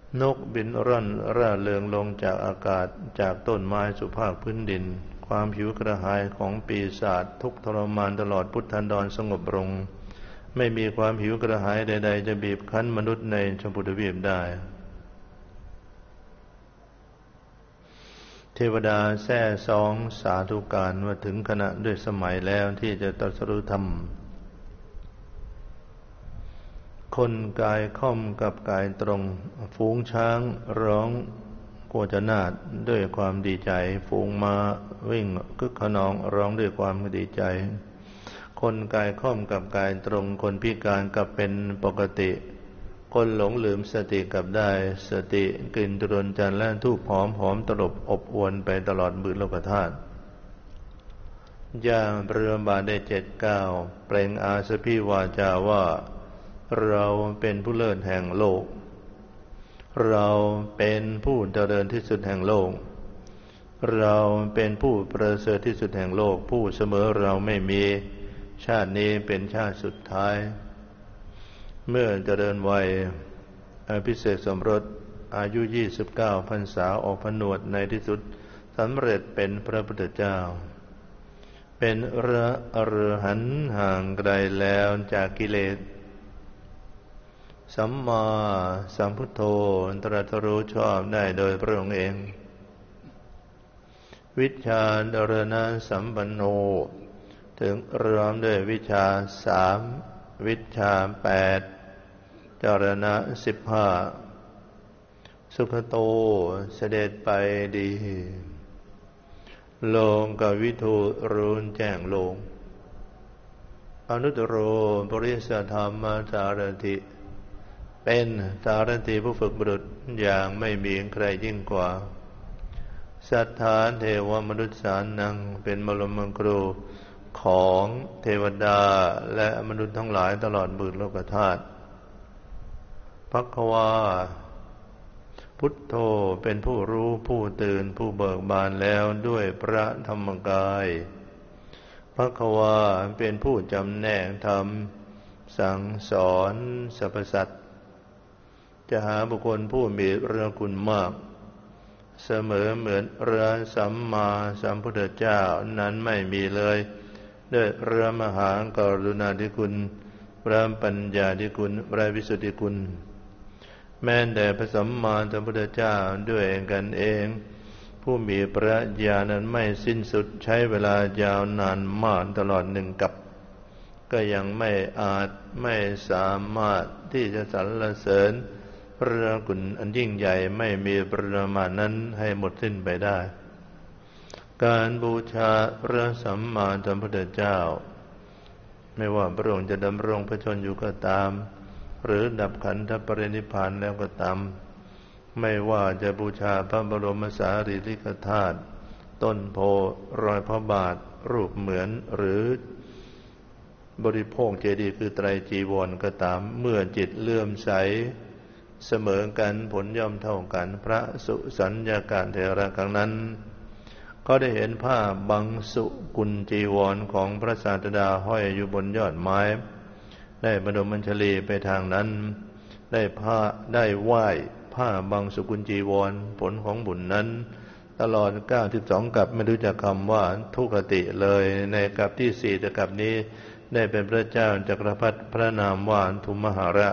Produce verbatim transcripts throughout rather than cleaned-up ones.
นกบินร่อนร่าเริงลงจากอากาศจากต้นไม้สู่ภาคพื้นดินความหิวกระหายของปีศาจทุกทรมานตลอดพุทธันดรสงบลงไม่มีความหิวกระหายใดๆจะบีบคั้นมนุษย์ในชมพูทวีปได้เทวดาแซ่ซองสาธุการว่าถึงขณะด้วยสมัยแล้วที่จะตรัสรู้ธรรมคนกายค่อมกับกายตรงฝูงช้างร้องโกจนาดด้วยความดีใจฝูงม้าวิ่งคึกขนองร้องด้วยความดีใจคนกายค่อมกับกายตรงคนพิการกับเป็นปกติคนหลงลืมสติกับได้สติกลิ่นตรนจันทร์และทูปหอมหอมตลบอบอวนไปตลอดมือโลกธาตุย่างเรือบาทได้เจ็ดก้าวเปล่งอาสพิวาจาว่าเราเป็นผู้เลิศแห่งโลกเราเป็นผู้เจริญที่สุดแห่งโลกเราเป็นผู้ประเสริฐที่สุดแห่งโลกผู้เสมอเราไม่มีชาตินี้เป็นชาติสุดท้ายเมื่อเจริญวัยอภิเษกสมรสอายุยี่สิบเก้าพรรษาออกผนวดในที่สุดสำเร็จเป็นพระพุทธเจ้าเป็นพระอรหันต์ห่างไกลแล้วจากกิเลสสัมมาสัมพุทโธตรัสรู้ชอบได้โดยพระองค์เองวิชชาดรณะสัมปันโนถึงรวมด้วยวิชาสามวิชชาแปดจรณะสิบห้าสุขโตเสด็จไปดีโลงกวิทูรุนแจ้งโลงอนุตตโรปริสธรรมสารถิเป็นสารถีผู้ฝึกบุรุษอย่างไม่มีใครยิ่งกว่าสัทธาเทวมนุษย์สานังเป็นบรมครูของเทวดาและมนุษย์ทั้งหลายตลอดบืนโลกธาตุภัคควาพุทโธเป็นผู้รู้ผู้ตื่นผู้เบิกบานแล้วด้วยพระธรรมกายภัคควาเป็นผู้จำแนกธรรมสั่งสอนสรรพสัตว์จะหาบุคคลผู้มีพระคุณมากเสมอเหมือนพระสัมมาสัมพุทธเจ้านั้นไม่มีเลยด้วยพระมหากรุณาธิคุณพระปัญญาธิคุณพระวิสุทธิคุณแม้แต่พระสัมมาสัมพุทธเจ้าด้วยกันเองผู้มีพระญาณนั้นไม่สิ้นสุดใช้เวลายาวนานมากตลอดหนึ่งกับก็ยังไม่อาจไม่สามารถที่จะสรรเสริญพระคุณอันยิ่งใหญ่ไม่มีประมาณนั้นให้หมดสิ้นไปได้การบูชาพระสัมมาสัมพุทธเจ้าไม่ว่าพระองค์จะดำรงพระชนอยู่ก็ตามหรือดับขันธปรินิพพานแล้วก็ตามไม่ว่าจะบูชาพระบรมสารีริกธาตุต้นโพรอยพระบาทรูปเหมือนหรือบริโภคเจดีย์คือไตรจีวรก็ตามเมื่อจิตเลื่อมใสเสมอกันผลย่อมเท่ากันพระสุสัญญาการเถระครั้งนั้นก็ได้เห็นผ้าบังสุกุลจีวรของพระศาสดาห้อยอยู่บนยอดไม้ได้บรมบัญชลีไปทางนั้นได้ผ้าได้ไหว้ผ้าบังสุกุลจีวรผลของบุญนั้นตลอดเก้าสิบสองกับไม่รู้จักคำว่าทุกขติเลยในกับที่สี่แต่กับนี้ได้เป็นพระเจ้าจักรพรรดิพระนามว่าทุมหรา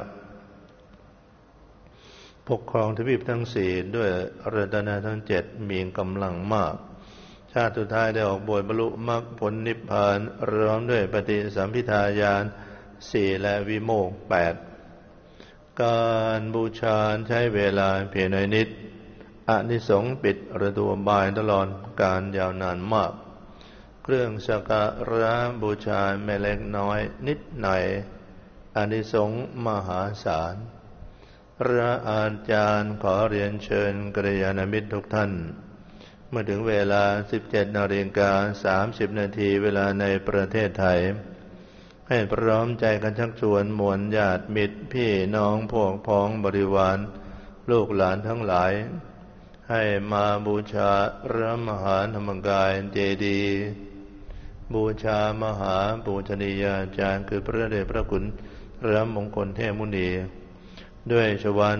ปกครองทวีปทั้งสี่ด้วยรัตนะทั้งเจ็ดมีกำลังมากชาติสุดท้ายได้ออกบวชบรรลุมรรคผลนิพพานพร้อมด้วยปฏิสัมภิทาญาณสี่และวิโมกข์แปดการบูชาใช้เวลาเพียงน้อยนิดอานิสงส์ปิดฤดูบายตลอดการยาวนานมากเครื่องสักการะบูชาไม่เล็กน้อยนิดหน่อยอานิสงส์มหาศาลพระอาจารย์ขอเรียนเชิญกัลยาณมิตรทุกท่านเมื่อถึงเวลา สิบเจ็ดนาฬิกาสามสิบนาทีเวลาในประเทศไทยให้พร้อมใจกันชักชวนมวลญาติมิตรพี่น้องพวกพ้องบริวารลูกหลานทั้งหลายให้มาบูชาพระมหาธรรมกายเจดีย์บูชามหาปูชนียาจารย์คือพระเดชพระคุณพระมงคลเทพมุนีด้วยชวา